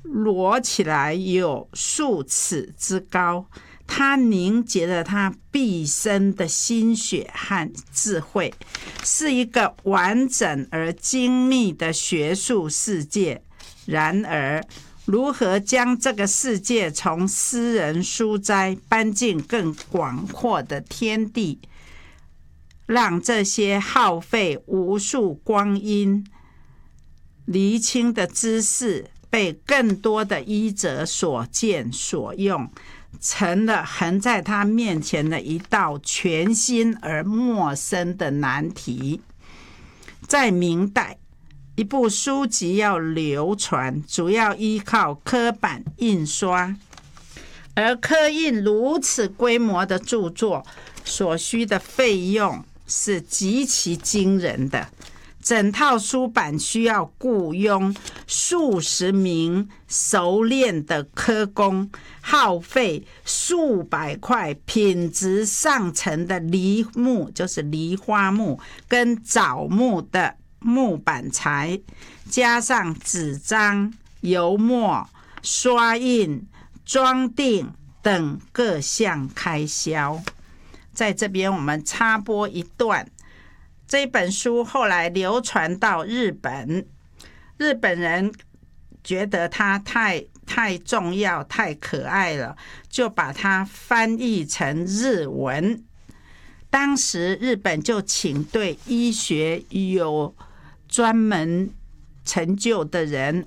摞起来有数尺之高，他凝结了他毕生的心血和智慧，是一个完整而精密的学术世界。然而，如何将这个世界从私人书斋搬进更广阔的天地，让这些耗费无数光阴厘清的知识被更多的医者所见所用，成了横在他面前的一道全新而陌生的难题。在明代，一部书籍要流传，主要依靠刻版印刷，而刻印如此规模的著作所需的费用是极其惊人的。整套书版需要雇佣数十名熟练的刻工，耗费数百块品质上乘的梨木，就是梨花木跟枣木的木板材，加上纸张、油墨、刷印、装订等各项开销。在这边我们插播一段，这本书后来流传到日本，日本人觉得它太重要、太可爱了，就把它翻译成日文。当时日本就请对医学有专门成就的人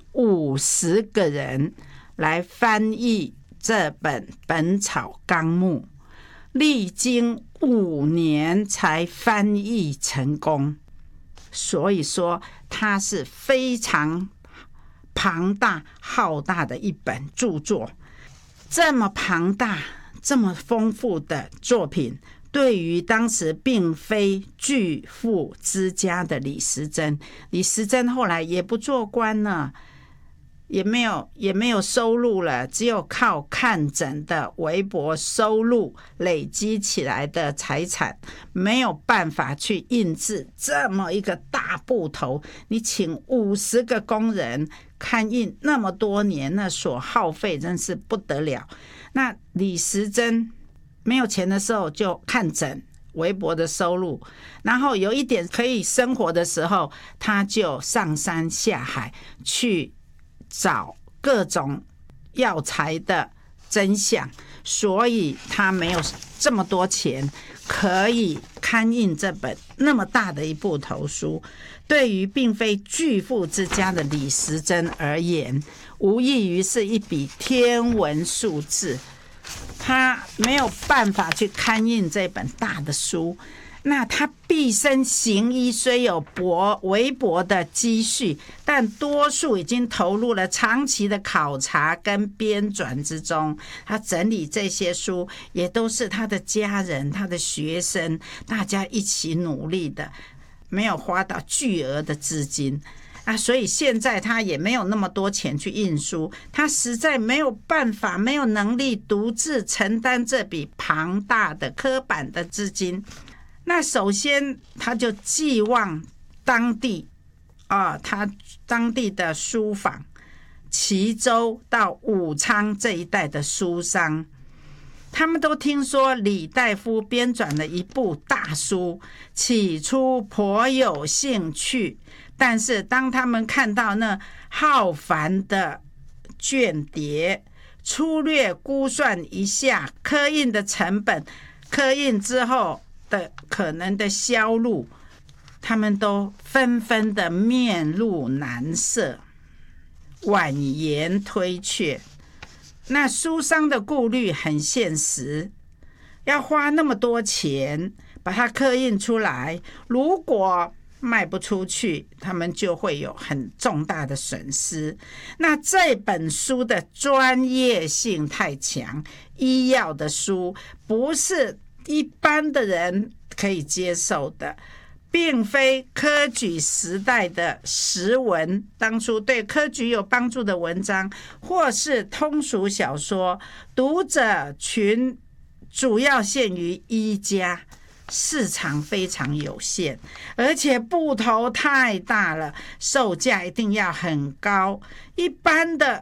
50个人来翻译这本《本草纲目》，历经5年才翻译成功。所以说它是非常庞大浩大的一本著作。这么庞大这么丰富的作品，对于当时并非巨富之家的李时珍后来也不做官了，也没有收入了，只有靠看诊的微薄收入累积起来的财产，没有办法去印制这么一个大部头。你请50个工人看印那么多年，那所耗费真是不得了。那李时珍没有钱的时候就看诊，微薄的收入，然后有一点可以生活的时候，他就上山下海去找各种药材的真相，所以他没有这么多钱可以刊印这本那么大的一部头书。对于并非巨富之家的李时珍而言，无异于是一笔天文数字。他没有办法去刊印这本大的书，那他毕生行医虽有微薄的积蓄，但多数已经投入了长期的考察跟编纂之中。他整理这些书也都是他的家人、他的学生大家一起努力的，没有花到巨额的资金所以现在他也没有那么多钱去印书，他实在没有办法、没有能力独自承担这笔庞大的刻版的资金。那首先他就寄望当地他当地的书坊，齐州到武昌这一带的书商，他们都听说李大夫编纂了一部大书，起初颇有兴趣，但是当他们看到那浩繁的卷叠，粗略估算一下刻印的成本，刻印之后的可能的销路，他们都纷纷的面露难色，婉言推却。那书商的顾虑很现实，要花那么多钱把它刻印出来，如果卖不出去，他们就会有很重大的损失。那这本书的专业性太强，医药的书不是一般的人可以接受的，并非科举时代的时文，当初对科举有帮助的文章，或是通俗小说，读者群主要限于医家，市场非常有限，而且部头太大了，售价一定要很高。一般的